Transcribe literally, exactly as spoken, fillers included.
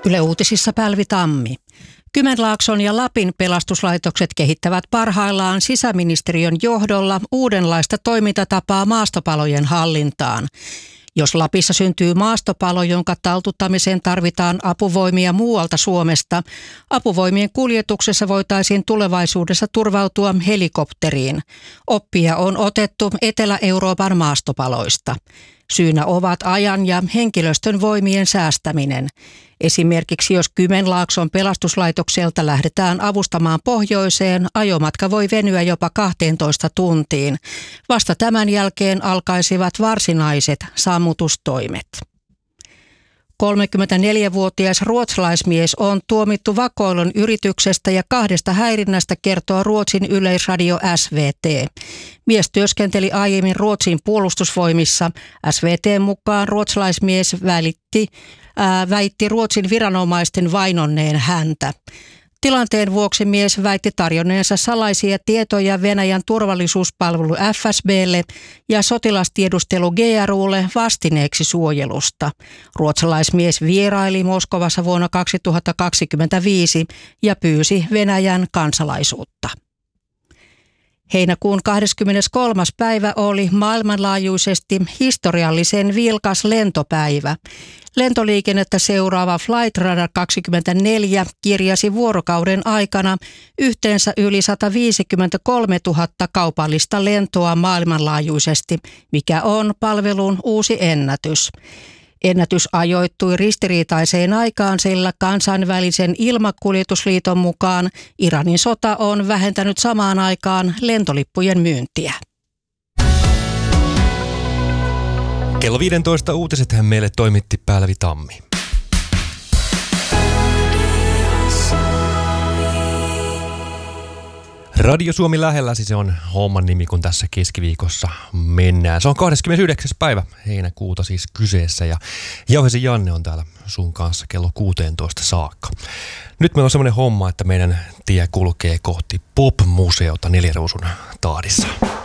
Yle Uutisissa Päälvi Tammi. Kymenlaakson ja Lapin pelastuslaitokset kehittävät parhaillaan sisäministeriön johdolla uudenlaista toimintatapaa maastopalojen hallintaan. Jos Lapissa syntyy maastopalo, jonka taltuttamiseen tarvitaan apuvoimia muualta Suomesta, apuvoimien kuljetuksessa voitaisiin tulevaisuudessa turvautua helikopteriin. Oppia on otettu Etelä-Euroopan maastopaloista. Syynä ovat ajan ja henkilöstön voimien säästäminen. Esimerkiksi jos Kymenlaakson pelastuslaitokselta lähdetään avustamaan pohjoiseen, ajomatka voi venyä jopa kahteentoista tuntiin. Vasta tämän jälkeen alkaisivat varsinaiset sammutustoimet. kolmekymmentäneljävuotias ruotsalaismies on tuomittu vakoilun yrityksestä ja kahdesta häirinnästä, kertoo Ruotsin yleisradio S V T. Mies työskenteli aiemmin Ruotsin puolustusvoimissa. S V T:n mukaan ruotsalaismies välitti, ää, väitti Ruotsin viranomaisten vainonneen häntä. Tilanteen vuoksi mies väitti tarjonneensa salaisia tietoja Venäjän turvallisuuspalvelu F S B:lle ja sotilastiedustelu G R U:lle vastineeksi suojelusta. Ruotsalaismies vieraili Moskovassa vuonna kaksituhattakaksikymmentäviisi ja pyysi Venäjän kansalaisuutta. Heinäkuun kahdeskymmeneskolmas päivä oli maailmanlaajuisesti historiallisen vilkas lentopäivä. Lentoliikennettä seuraava Flightradar kaksikymmentäneljä kirjasi vuorokauden aikana yhteensä yli sataviisikymmentäkolmetuhatta kaupallista lentoa maailmanlaajuisesti, mikä on palvelun uusi ennätys. Ennätys ajoittui ristiriitaiseen aikaan, sillä kansainvälisen ilmakuljetusliiton mukaan Iranin sota on vähentänyt samaan aikaan lentolippujen myyntiä. Kello viisitoista uutiset hän meille toimitti Päälvi Tammi. Radio Suomi lähelläsi, se on homman nimi, kun tässä keskiviikossa mennään. Se on kahdeskymmenesyhdeksäs päivä heinäkuuta siis kyseessä ja Jauhesi Janne on täällä sun kanssa kello kuusitoista saakka. Nyt meillä on semmoinen homma, että meidän tie kulkee kohti Pop-museota Neljäruusun tahdissa.